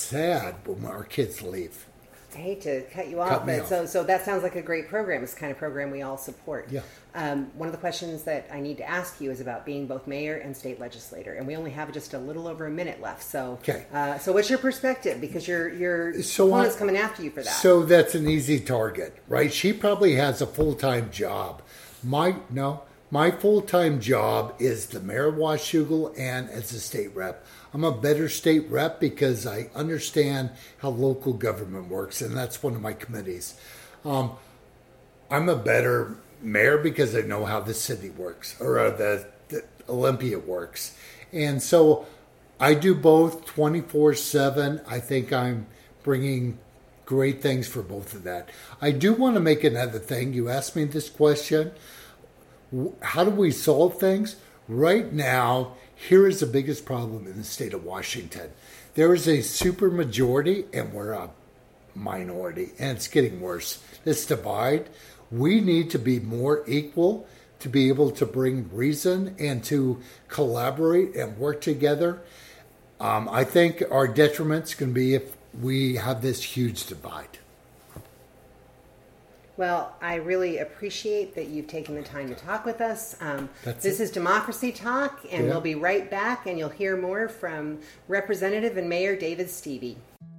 sad when our kids leave. I hate to cut you off, but so that sounds like a great program. It's the kind of program we all support. Yeah. One of the questions that I need to ask you is about being both mayor and state legislator, and we only have just a little over a minute left. So, okay. So what's your perspective? Because your opponent's coming after you for that. So that's an easy target, right? She probably has a full-time job. My full-time job is the mayor of Washougal and as a state rep. I'm a better state rep because I understand how local government works, and that's one of my committees. I'm a better mayor because I know how the city works, or the Olympia works. And so I do both 24/7. I think I'm bringing great things for both of that. I do want to make another thing. You asked me this question. How do we solve things? Right now, here is the biggest problem in the state of Washington. There is a supermajority and we're a minority, and it's getting worse. This divide, we need to be more equal to be able to bring reason and to collaborate and work together. I think our detriment's going to be if we have this huge divide. Well, I really appreciate that you've taken the time to talk with us. This is Democracy Talk, and we'll be right back, and you'll hear more from Representative and Mayor David Stevie.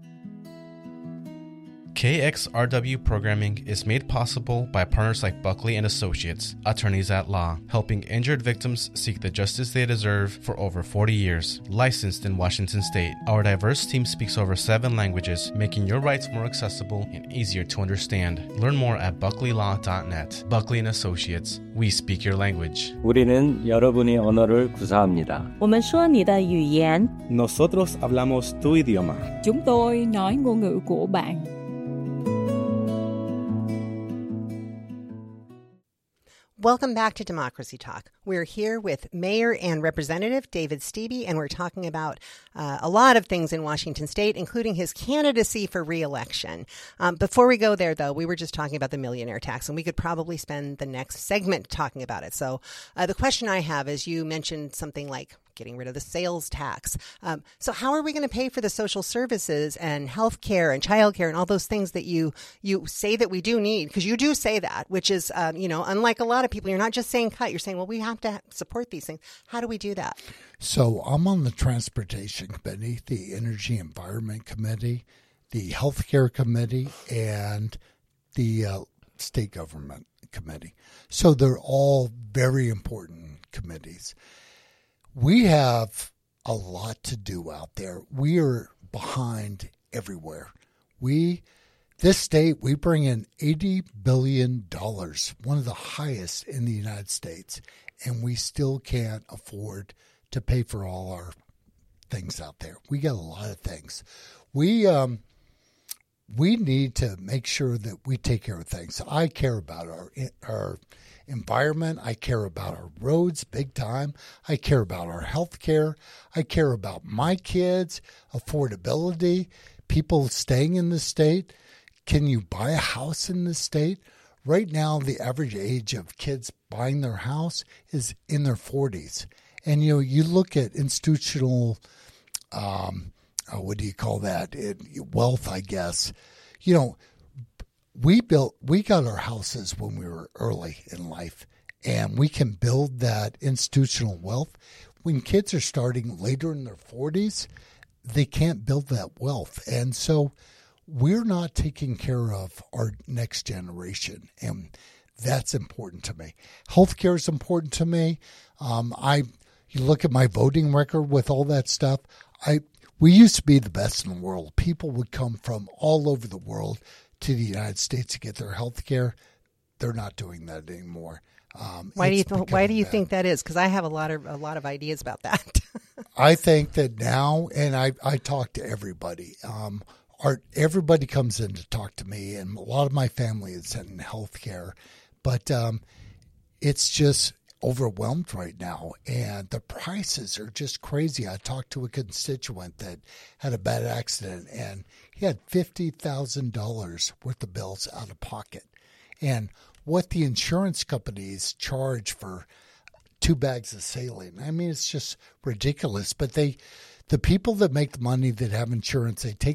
KXRW programming is made possible by partners like Buckley & Associates, attorneys at law, helping injured victims seek the justice they deserve for over 40 years. Licensed in Washington State, our diverse team speaks over 7 languages, making your rights more accessible and easier to understand. Learn more at buckleylaw.net. Buckley & Associates, we speak your language. 우리는 여러분의 언어를 구사합니다. 我们说你的语言. Nosotros hablamos tu idioma. Chúng tôi nói ngôn ngữ của bạn. Welcome back to Democracy Talk. We're here with Mayor and Representative David Stevie, and we're talking about a lot of things in Washington State, including his candidacy for re-election. Before we go there, though, we were just talking about the millionaire tax, and we could probably spend the next segment talking about it. So the question I have is, you mentioned something like getting rid of the sales tax. So how are we going to pay for the social services and health care and child care and all those things that you say that we do need? Because you do say that, which is, unlike a lot of people, you're not just saying cut. You're saying, well, we have to support these things. How do we do that? So I'm on the Transportation Committee, the Energy Environment Committee, the Healthcare Committee, and the State Government Committee. So they're all very important committees. We have a lot to do out there. We are behind everywhere. This state, we bring in $80 billion, one of the highest in the United States, and we still can't afford to pay for all our things out there. We got a lot of things. We need to make sure that we take care of things. I care about our environment. I care about our roads big time. I care about our health care. I care about my kids, affordability, people staying in the state. Can you buy a house in the state? Right now, the average age of kids buying their house is in their 40s. And, you look at institutional, what do you call that? Wealth, I guess. We got our houses when we were early in life, and we can build that institutional wealth. When kids are starting later in their 40s, they can't build that wealth. And so we're not taking care of our next generation, and that's important to me. Healthcare is important to me. You look at my voting record with all that stuff. We used to be the best in the world. People would come from all over the world to the United States to get their health care. They're not doing that anymore. Why do you think that is? Because I have a lot of ideas about that. I think that now, and I talk to everybody. Everybody comes in to talk to me, and a lot of my family is in health care. But it's just overwhelmed right now, and the prices are just crazy. I talked to a constituent that had a bad accident, and he had $50,000 worth of bills out of pocket. And what the insurance companies charge for 2 bags of saline, I mean, it's just ridiculous. But the people that make the money that have insurance, they take